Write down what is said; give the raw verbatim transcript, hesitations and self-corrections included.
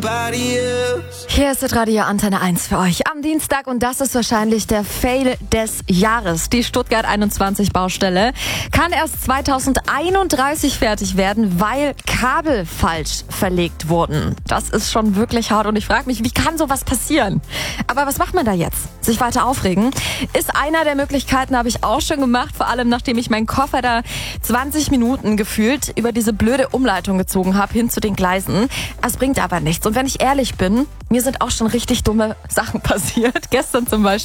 Hier ist das Radio Antenne eins für euch am Dienstag und das ist wahrscheinlich der Fail des Jahres. Die Stuttgart einundzwanzig Baustelle kann erst zweitausendeinunddreißig fertig werden, weil Kabel falsch verlegt wurden. Das ist schon wirklich hart und ich frage mich, wie kann sowas passieren? Aber was macht man da jetzt? Sich weiter aufregen? Ist einer der Möglichkeiten, habe ich auch schon gemacht, vor allem nachdem ich meinen Koffer da zwanzig Minuten gefühlt über diese blöde Umleitung gezogen habe, hin zu den Gleisen. Es bringt aber nichts. Und wenn ich ehrlich bin, mir sind auch schon richtig dumme Sachen passiert. Gestern zum Beispiel.